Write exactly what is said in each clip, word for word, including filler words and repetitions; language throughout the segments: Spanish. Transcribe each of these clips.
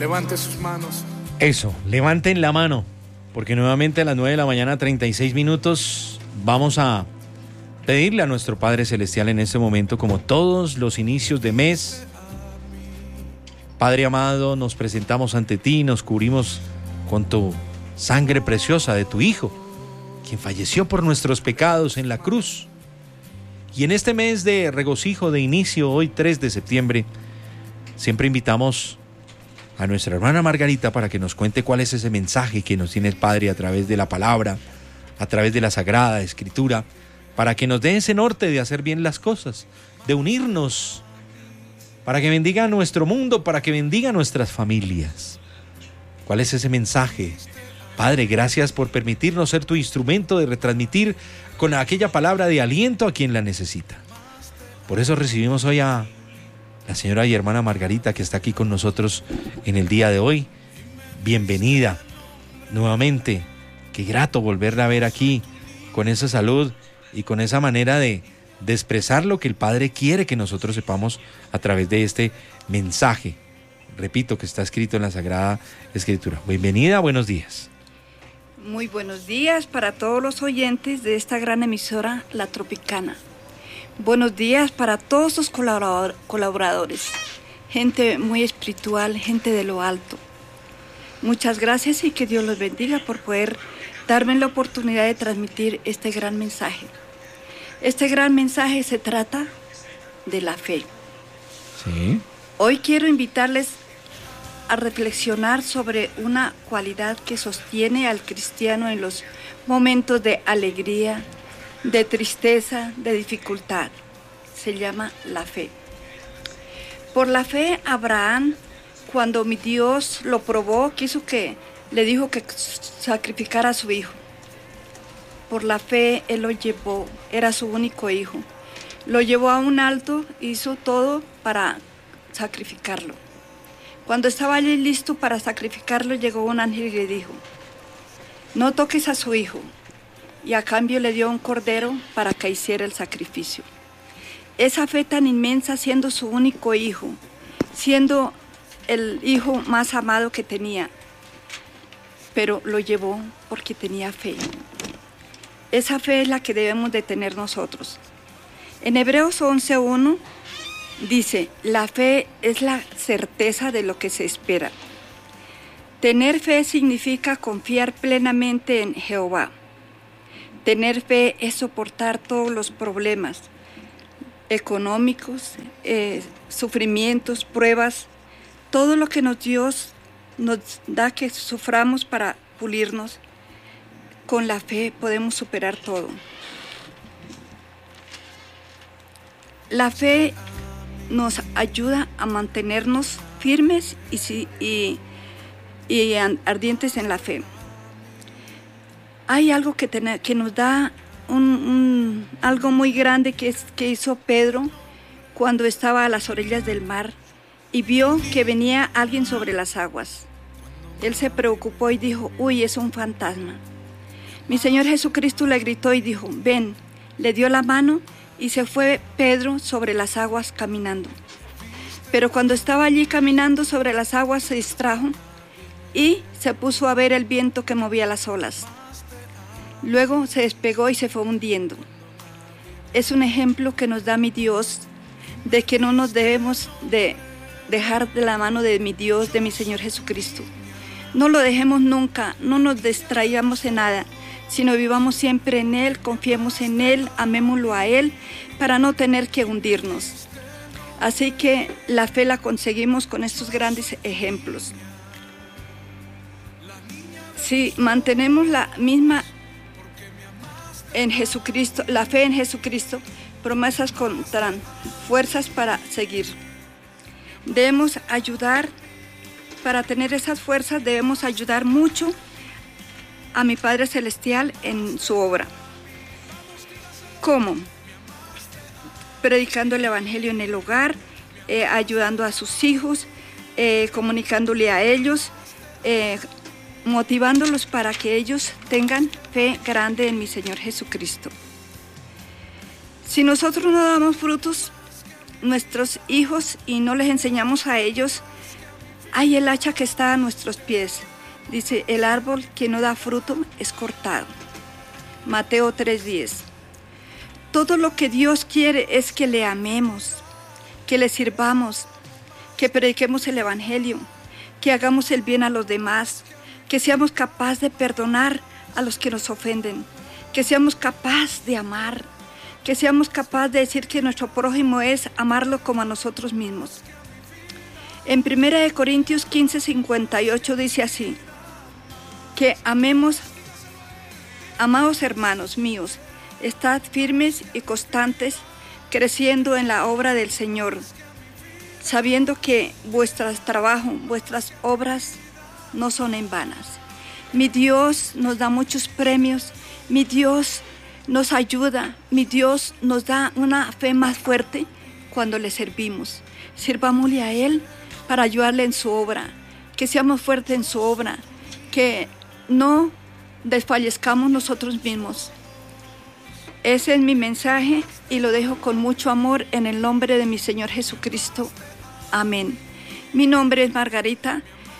Levante sus manos. Eso, levanten la mano, porque nuevamente a las nueve de la mañana, treinta y seis minutos, vamos a pedirle a nuestro Padre Celestial en este momento, como todos los inicios de mes. Padre amado, nos presentamos ante ti, nos cubrimos con tu sangre preciosa de tu Hijo, quien falleció por nuestros pecados en la cruz. Y en este mes de regocijo de inicio, hoy tres de septiembre, siempre invitamos a nuestra hermana Margarita para que nos cuente cuál es ese mensaje que nos tiene el Padre a través de la palabra, a través de la Sagrada Escritura, para que nos dé ese norte de hacer bien las cosas, de unirnos, para que bendiga nuestro mundo, para que bendiga nuestras familias. ¿Cuál es ese mensaje? Padre, gracias por permitirnos ser tu instrumento de retransmitir con aquella palabra de aliento a quien la necesita. Por eso recibimos hoy a la señora y hermana Margarita, que está aquí con nosotros en el día de hoy. Bienvenida nuevamente. Qué grato volverla a ver aquí con esa salud y con esa manera de, de expresar lo que el Padre quiere que nosotros sepamos a través de este mensaje. Repito, que está escrito en la Sagrada Escritura. Bienvenida, buenos días. Muy buenos días para todos los oyentes de esta gran emisora, La Tropicana. Buenos días para todos los colaborador, colaboradores, gente muy espiritual, gente de lo alto. Muchas gracias y que Dios los bendiga por poder darme la oportunidad de transmitir este gran mensaje. Este gran mensaje se trata de la fe. Sí. Hoy quiero invitarles a reflexionar sobre una cualidad que sostiene al cristiano en los momentos de alegría, de tristeza, de dificultad. Se llama la fe. Por la fe, Abraham, cuando mi Dios lo probó, quiso que, le dijo que sacrificara a su hijo. Por la fe, él lo llevó, era su único hijo. Lo llevó a un alto, hizo todo para sacrificarlo. Cuando estaba allí listo para sacrificarlo, llegó un ángel y le dijo: no toques a su hijo. Y a cambio le dio un cordero para que hiciera el sacrificio. Esa fe tan inmensa, siendo su único hijo, siendo el hijo más amado que tenía, pero lo llevó porque tenía fe. Esa fe es la que debemos de tener nosotros. En Hebreos once uno dice: la fe es la certeza de lo que se espera. Tener fe significa confiar plenamente en Jehová. Tener fe es soportar todos los problemas económicos, eh, sufrimientos, pruebas, todo lo que nos Dios nos da que suframos para pulirnos. Con la fe podemos superar todo. La fe nos ayuda a mantenernos firmes y, y, y ardientes en la fe. Hay algo que, ten, que nos da un, un, algo muy grande que, es, que hizo Pedro cuando estaba a las orillas del mar y vio que venía alguien sobre las aguas. Él se preocupó y dijo: uy, es un fantasma. Mi Señor Jesucristo le gritó y dijo: ven. Le dio la mano y se fue Pedro sobre las aguas caminando. Pero cuando estaba allí caminando sobre las aguas se distrajo y se puso a ver el viento que movía las olas. Luego se despegó y se fue hundiendo. Es un ejemplo que nos da mi Dios de que no nos debemos de dejar de la mano de mi Dios, de mi Señor Jesucristo. No lo dejemos nunca, no nos distraigamos en nada, sino vivamos siempre en Él, confiemos en Él, amémoslo a Él, para no tener que hundirnos. Así que la fe la conseguimos con estos grandes ejemplos. Si mantenemos la misma en Jesucristo, la fe en Jesucristo, promesas contarán fuerzas para seguir. Debemos ayudar, para tener esas fuerzas debemos ayudar mucho a mi Padre Celestial en su obra. ¿Cómo? Predicando el Evangelio en el hogar, eh, ayudando a sus hijos, eh, comunicándole a ellos, eh, motivándolos para que ellos tengan fe grande en mi Señor Jesucristo. Si nosotros no damos frutos, nuestros hijos, y no les enseñamos a ellos Hay el hacha que está a nuestros pies. Dice, el árbol que no da fruto es cortado. Mateo tres diez. Todo lo que Dios quiere es que le amemos, que le sirvamos, que prediquemos el evangelio, que hagamos el bien a los demás, que seamos capaces de perdonar a los que nos ofenden, que seamos capaces de amar, que seamos capaces de decir que nuestro prójimo es amarlo como a nosotros mismos. En primera de Corintios quince cincuenta y ocho dice así, que amemos, amados hermanos míos, estad firmes y constantes, creciendo en la obra del Señor, sabiendo que vuestro trabajo, vuestras obras no son en vanas. Mi Dios nos da muchos premios, mi Dios nos ayuda, mi Dios nos da una fe más fuerte cuando le servimos. Sirvámosle a Él para ayudarle en su obra, que seamos fuertes en su obra, que no desfallezcamos nosotros mismos. Ese es mi mensaje y lo dejo con mucho amor en el nombre de mi Señor Jesucristo. Amén. Mi nombre es Margarita,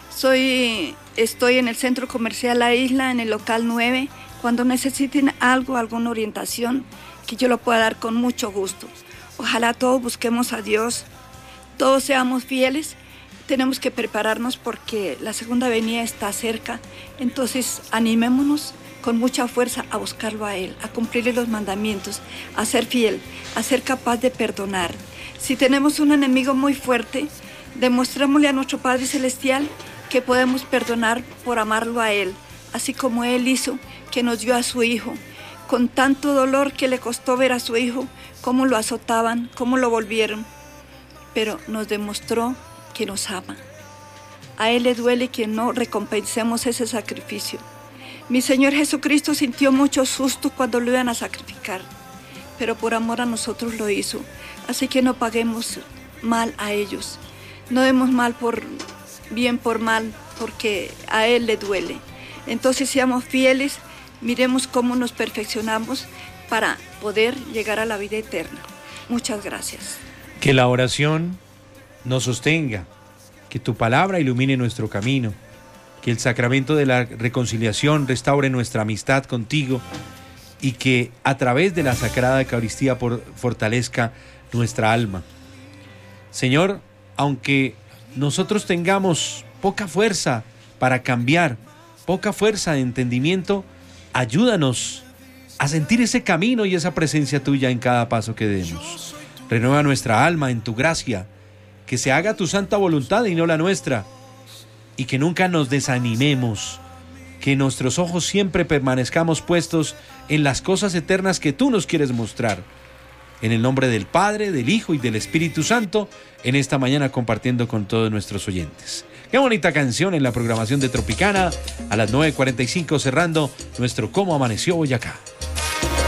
soy, estoy en el Centro Comercial La Isla, en el local nueve. Cuando necesiten algo, alguna orientación, que yo lo pueda dar con mucho gusto. Ojalá todos busquemos a Dios, todos seamos fieles. Tenemos que prepararnos porque la segunda venida está cerca. Entonces animémonos con mucha fuerza a buscarlo a Él, a cumplirle los mandamientos, a ser fiel, a ser capaz de perdonar. Si tenemos un enemigo muy fuerte, demostrémosle a nuestro Padre Celestial que podemos perdonar por amarlo a Él, así como Él hizo, que nos dio a su Hijo, con tanto dolor que le costó ver a su Hijo, cómo lo azotaban, cómo lo volvieron, pero nos demostró que nos ama. A Él le duele que no recompensemos ese sacrificio. Mi Señor Jesucristo sintió mucho susto cuando lo iban a sacrificar, pero por amor a nosotros lo hizo. Así que no paguemos mal a ellos. No demos mal por bien por mal, porque a Él le duele. Entonces seamos fieles, miremos cómo nos perfeccionamos para poder llegar a la vida eterna. Muchas gracias. Que la oración nos sostenga, que tu palabra ilumine nuestro camino, que el sacramento de la reconciliación restaure nuestra amistad contigo y que a través de la Sagrada Eucaristía por, fortalezca nuestra alma. Señor, aunque nosotros tengamos poca fuerza para cambiar, poca fuerza de entendimiento, ayúdanos a sentir ese camino y esa presencia tuya en cada paso que demos. Renueva nuestra alma en tu gracia, que se haga tu santa voluntad y no la nuestra, y que nunca nos desanimemos, que nuestros ojos siempre permanezcamos puestos en las cosas eternas que tú nos quieres mostrar. En el nombre del Padre, del Hijo y del Espíritu Santo, en esta mañana compartiendo con todos nuestros oyentes. Qué bonita canción en la programación de Tropicana, a las nueve cuarenta y cinco cerrando nuestro Cómo Amaneció Boyacá.